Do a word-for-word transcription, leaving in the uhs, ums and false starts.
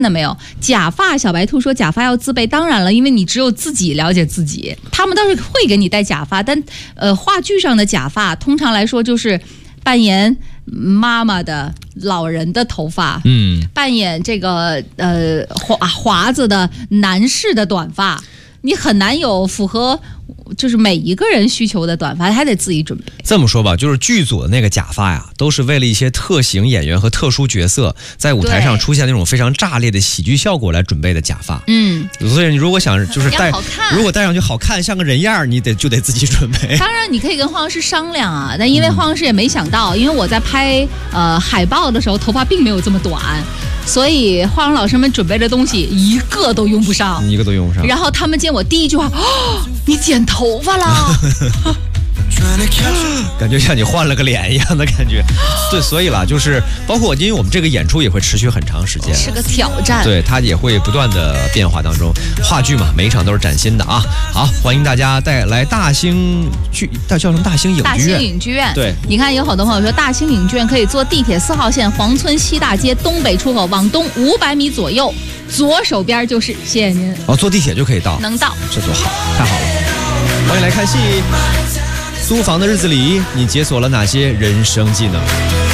那没有假发，小白兔说假发要自备，当然了，因为你只有自己了解自己。他们倒是会给你戴假发，但呃，话剧上的假发通常来说就是扮演妈妈的老人的头发，嗯，扮演这个呃华华子的男士的短发，你很难有符合就是每一个人需求的短发，还得自己准备。 这么说吧，就是剧组的那个假发呀，都是为了一些特型演员和特殊角色在舞台上出现那种非常炸裂的喜剧效果来准备的假发。嗯，所以你如果想就是戴，如果戴上去好看像个人样，你得就得自己准备。 当然，你可以跟化妆师商量啊，但因为化妆师也没想到，因为我在拍呃海报的时候，头发并没有这么短。所以化妆老师们准备的东西一个都用不上， 一个都用不上。 然后他们见我第一句话，哦，你剪头发了。 感觉像你换了个脸一样的感觉。对，所以啦，就是包括因为我们这个演出也会持续很长时间， 是个挑战。 对，它也会不断的变化当中。话剧嘛，每一场都是崭新的啊。好，欢迎大家带来大兴剧，大叫什么大兴影剧院？ 大兴影剧院。 对， 你看有好多朋友说大兴影剧院可以坐地铁四号线黄村西大街东北出口往东五百米左右，左手边就是。谢谢您。 哦，坐地铁就可以到， 能到， 这多好，太好了。欢迎来看戏。租房的日子里，你解锁了哪些人生技能？